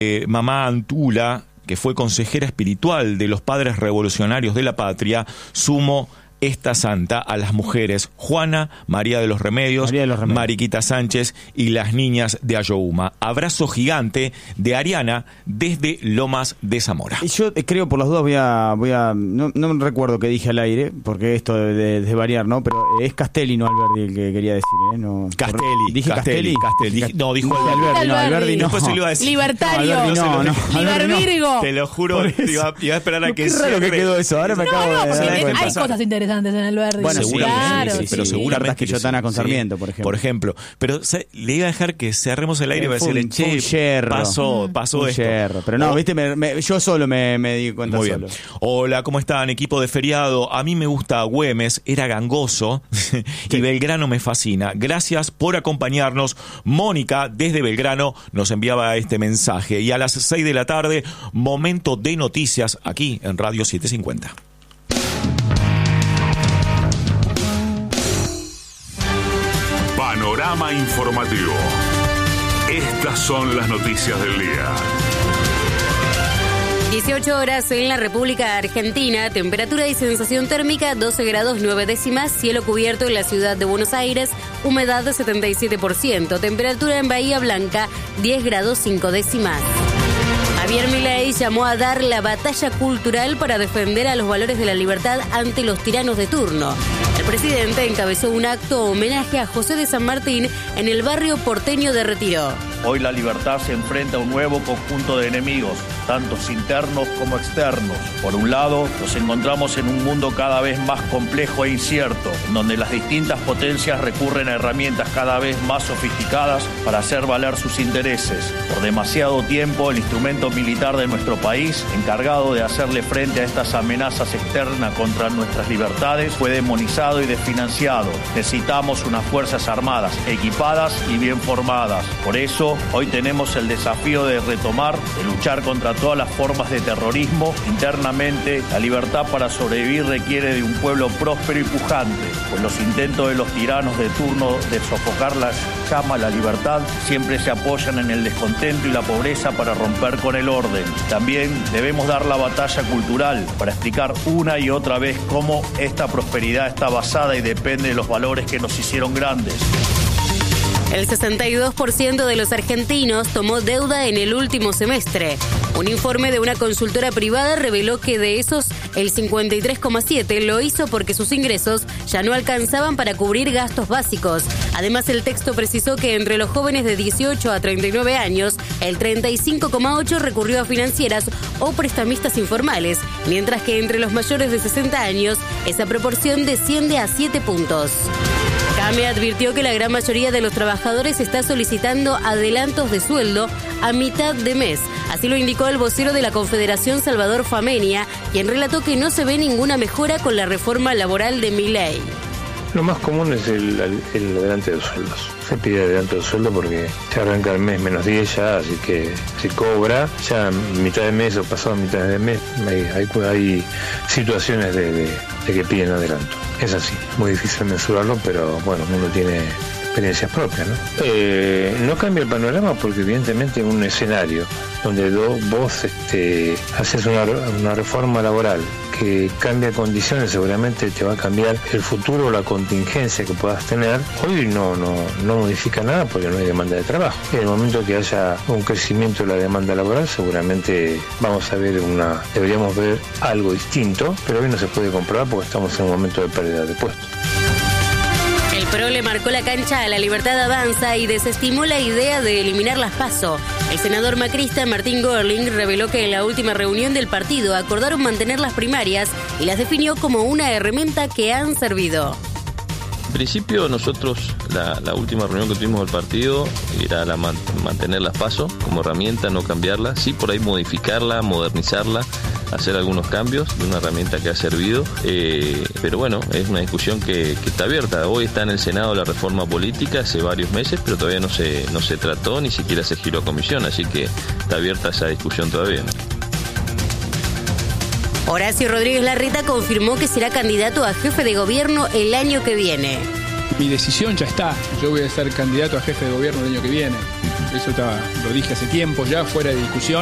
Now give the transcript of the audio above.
Mamá Antula, que fue consejera espiritual de los padres revolucionarios de la patria, sumo esta santa a las mujeres Juana, María de los Remedios, Mariquita Sánchez y las niñas de Ayohuma. Abrazo gigante de Ariana desde Lomas de Zamora. Y yo creo, por las dudas, no recuerdo qué dije al aire, porque esto de variar, ¿no? Pero es Castelli, no Alberdi, el que quería decir, ¿eh? No, Castelli. ¿Dije Castelli? No, dijo Alberdi. No, Alberdi no. Después se lo iba a decir. Libertario. No. Libervirgo. Te lo juro, iba a esperar a que qué raro que quedó eso. Ahora me acabo de dar cuenta. Hay cosas interesantes en Alberdi. Bueno, seguramente, sí, pero seguramente cartas quillotanas con Sarmiento, por ejemplo. Pero le iba a dejar que cerremos el aire para decirle, che, pasó esto. Pero no, viste, yo solo me di cuenta. Muy bien. Hola, ¿cómo están? Equipo de feriado. A mí me gusta Güemes, era gangoso y Belgrano me fascina. Gracias por acompañarnos. Mónica, desde Belgrano, nos enviaba este mensaje. Y a las 6 de la tarde, momento de noticias aquí en Radio 750. Panorama informativo. Estas son las noticias del día. 18 horas en la República Argentina, temperatura y sensación térmica 12 grados 9 décimas, cielo cubierto en la ciudad de Buenos Aires, humedad de 77%, temperatura en Bahía Blanca 10 grados 5 décimas. Javier Milei llamó a dar la batalla cultural para defender a los valores de la libertad ante los tiranos de turno. El presidente encabezó un acto homenaje a José de San Martín en el barrio porteño de Retiro. Hoy la libertad se enfrenta a un nuevo conjunto de enemigos, tanto internos como externos. Por un lado, nos encontramos en un mundo cada vez más complejo e incierto, en donde las distintas potencias recurren a herramientas cada vez más sofisticadas para hacer valer sus intereses. Por demasiado tiempo, el instrumento militar de nuestro país, encargado de hacerle frente a estas amenazas externas contra nuestras libertades, fue demonizado y desfinanciado. Necesitamos unas fuerzas armadas, equipadas y bien formadas. Por eso, hoy tenemos el desafío de retomar, de luchar contra todas las formas de terrorismo. Internamente, la libertad para sobrevivir requiere de un pueblo próspero y pujante, pues los intentos de los tiranos de turno de sofocar la llama a la libertad siempre se apoyan en el descontento y la pobreza para romper con el orden. También debemos dar la batalla cultural para explicar una y otra vez cómo esta prosperidad está basada y depende de los valores que nos hicieron grandes. El 62% de los argentinos tomó deuda en el último semestre. Un informe de una consultora privada reveló que de esos, el 53,7% lo hizo porque sus ingresos ya no alcanzaban para cubrir gastos básicos. Además, el texto precisó que entre los jóvenes de 18 a 39 años, el 35,8% recurrió a financieras o prestamistas informales, mientras que entre los mayores de 60 años, esa proporción desciende a 7 puntos. CAME advirtió que la gran mayoría de los trabajadores está solicitando adelantos de sueldo a mitad de mes. Así lo indicó el vocero de la Confederación, Salvador Famenia, quien relató que no se ve ninguna mejora con la reforma laboral de Milei. Lo más común es el adelanto de sueldos. Se pide adelanto de sueldo porque se arranca el mes menos 10 ya, así que se cobra ya mitad de mes o pasado mitad de mes. Hay situaciones de que piden adelanto. Es así, muy difícil mensurarlo, pero bueno, uno tiene experiencias propias, ¿no? No cambia el panorama porque evidentemente en un escenario donde vos haces una reforma laboral que cambia condiciones, seguramente te va a cambiar el futuro o la contingencia que puedas tener. Hoy no modifica nada porque no hay demanda de trabajo. En el momento que haya un crecimiento de la demanda laboral, seguramente deberíamos ver algo distinto, pero hoy no se puede comprobar porque estamos en un momento de pérdida de puestos. El PRO le marcó la cancha a La Libertad Avanza y desestimó la idea de eliminar las PASO. El senador macrista Martín Görling reveló que en la última reunión del partido acordaron mantener las primarias y las definió como una herramienta que han servido. En principio nosotros, la última reunión que tuvimos del partido era mantener las PASO como herramienta, no cambiarla, sí por ahí modificarla, modernizarla, hacer algunos cambios de una herramienta que ha servido, pero bueno, es una discusión que está abierta. Hoy está en el Senado la reforma política hace varios meses, pero todavía no se trató, ni siquiera se giró a comisión, así que está abierta esa discusión todavía, ¿no? Horacio Rodríguez Larreta confirmó que será candidato a jefe de gobierno el año que viene. Mi decisión ya está. Yo voy a ser candidato a jefe de gobierno el año que viene. eso lo dije hace tiempo ya, fuera de discusión.